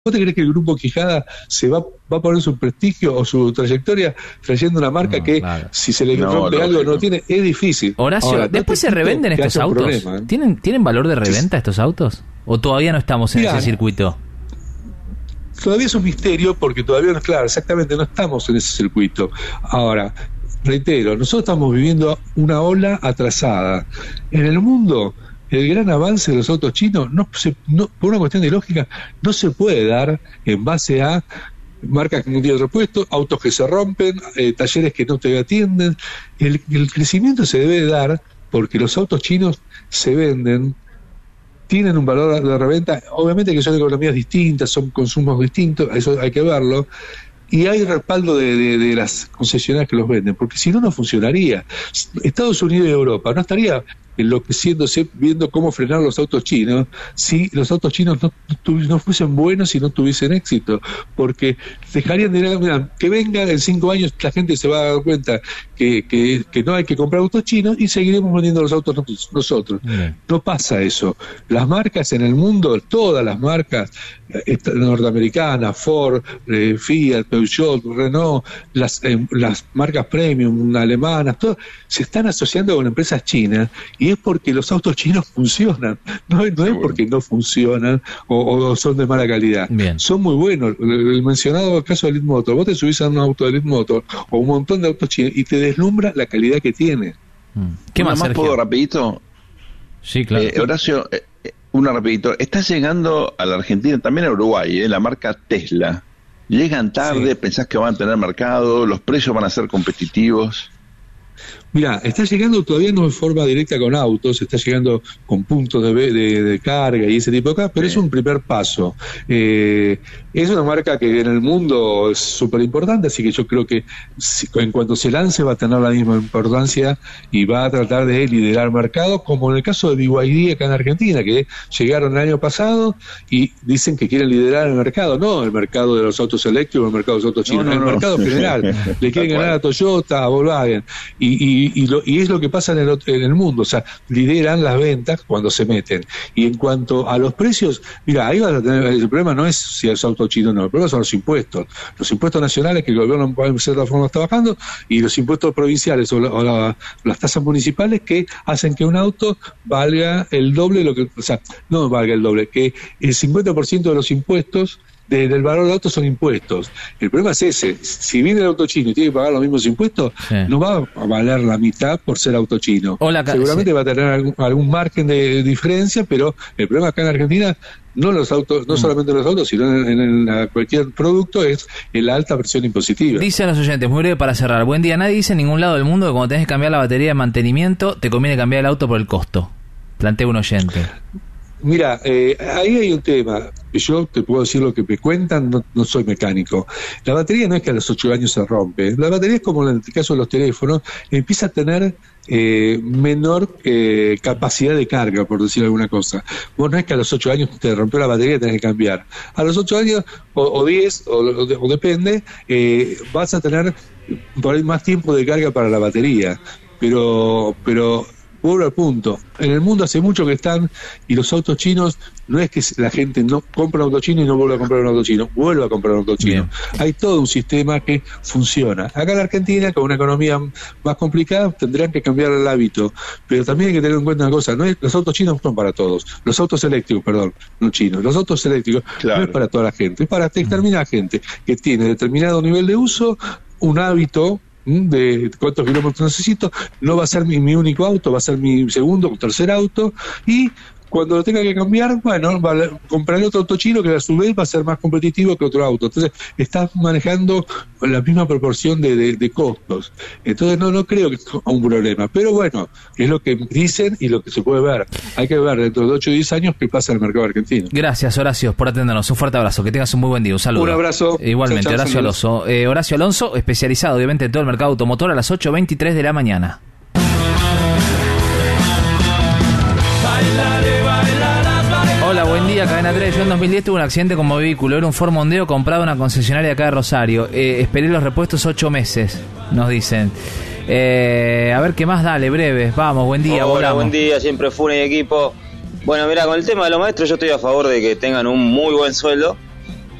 ¿Vos te crees que el Grupo Quijada se va a poner su prestigio o su trayectoria trayendo una marca que claro, si se le rompe algo no tiene? Es difícil. Horacio, ahora, ¿después se revenden estos autos? Problema, ¿eh? ¿Tienen valor de reventa estos autos? ¿O todavía no estamos en ese circuito? Todavía es un misterio porque todavía no es claro, exactamente no estamos en ese circuito. Ahora, reitero, nosotros estamos viviendo una ola atrasada. En el mundo, el gran avance de los autos chinos, por una cuestión de lógica, no se puede dar en base a marcas que no tienen repuesto, autos que se rompen, talleres que no te atienden. El crecimiento se debe dar porque los autos chinos se venden, tienen un valor de reventa, obviamente que son economías distintas, son consumos distintos, eso hay que verlo, y hay respaldo de las concesionarias que los venden, porque si no, no funcionaría. Estados Unidos y Europa no estaría enloqueciéndose viendo cómo frenar los autos chinos si los autos chinos no fuesen buenos y no tuviesen éxito, porque dejarían de que vengan en 5 años, la gente se va a dar cuenta que no hay que comprar autos chinos y seguiremos vendiendo los autos nosotros. No pasa eso. Las marcas en el mundo, todas las marcas norteamericanas, Ford, Fiat, Peugeot, Renault, las marcas premium alemanas, todas se están asociando con empresas chinas, y es porque los autos chinos funcionan, no es porque no funcionan o son de mala calidad. Bien. Son muy buenos. El mencionado caso de Leapmotor, vos te subís a un auto de Leapmotor o un montón de autos chinos y te deslumbra la calidad que tiene. ¿Qué más puedo rapidito? Sí, claro. Horacio, una rapidito. Está llegando a la Argentina, también a Uruguay, la marca Tesla. Llegan tarde, sí. ¿Pensás que van a tener mercado? ¿Los precios van a ser competitivos? Mirá, está llegando todavía no en forma directa con autos, está llegando con puntos de carga y ese tipo de cosas, pero sí, es un primer paso. Es una marca que en el mundo es súper importante, así que yo creo que en cuanto se lance va a tener la misma importancia y va a tratar de liderar mercados, como en el caso de BYD acá en Argentina, que llegaron el año pasado y dicen que quieren liderar el mercado, no el mercado de los autos eléctricos, el mercado de los autos chinos, el mercado general. Le quieren ganar a Toyota, a Volkswagen, y es lo que pasa en el mundo, o sea, lideran las ventas cuando se meten. Y en cuanto a los precios, mira, ahí vas a tener, el problema no es si es auto chino o no, el problema son los impuestos nacionales que el gobierno de cierta forma está bajando, y los impuestos provinciales o las tasas municipales que hacen que un auto valga el doble, no valga el doble, que el 50% de los impuestos del valor del auto son impuestos. El problema es ese: si viene el auto chino y tiene que pagar los mismos impuestos, sí, no va a valer la mitad por ser auto chino. Seguramente sí, va a tener algún margen de diferencia, pero el problema acá en Argentina, no los autos, no solamente los autos, sino en cualquier producto, es la alta presión impositiva. Dicen los oyentes, muy breve para cerrar: buen día, nadie dice en ningún lado del mundo que cuando tenés que cambiar la batería de mantenimiento te conviene cambiar el auto por el costo. Plantea un oyente. Mira, ahí hay un tema. Yo te puedo decir lo que me cuentan, no soy mecánico. La batería no es que a los 8 años se rompe. La batería es como en el caso de los teléfonos, empieza a tener menor capacidad de carga, por decir alguna cosa. Vos no es que a los 8 años te rompió la batería y tenés que cambiar. A los 8 años, o 10, o depende, vas a tener por ahí más tiempo de carga para la batería. Pero vuelvo al punto, en el mundo hace mucho que están, y los autos chinos, no es que la gente no compra un auto chino y no vuelve a comprar un auto chino, vuelve a comprar un auto chino. Bien. Hay todo un sistema que funciona. Acá en la Argentina, con una economía más complicada, tendrán que cambiar el hábito, pero también hay que tener en cuenta una cosa: los autos chinos no son para todos, los autos eléctricos, perdón, no chinos, los autos eléctricos, claro, no es para toda la gente, es para determinada gente que tiene determinado nivel de uso, un hábito de cuántos kilómetros necesito, no va a ser mi único auto, va a ser mi segundo o tercer auto, y cuando lo tenga que cambiar, bueno, va a comprar otro auto chino que a su vez va a ser más competitivo que otro auto. Entonces, estás manejando la misma proporción de costos. Entonces, no creo que sea un problema. Pero bueno, es lo que dicen y lo que se puede ver. Hay que ver dentro de 8 o 10 años qué pasa en el mercado argentino. Gracias, Horacio, por atendernos. Un fuerte abrazo. Que tengas un muy buen día. Un saludo. Un abrazo. Igualmente, chao, Horacio Alonso. Horacio Alonso, especializado obviamente en todo el mercado automotor, a las 8:23 de la mañana. Hola, buen día, Cadena 3. Yo en 2010 tuve un accidente con mi vehículo. Era un Ford Mondeo comprado en una concesionaria acá de Rosario. Esperé los repuestos 8 meses, nos dicen. A ver qué más, dale, breves. Vamos, buen día. Hola, volamos. Buen día, siempre Fune y equipo. Bueno, mira, con el tema de los maestros yo estoy a favor de que tengan un muy buen sueldo,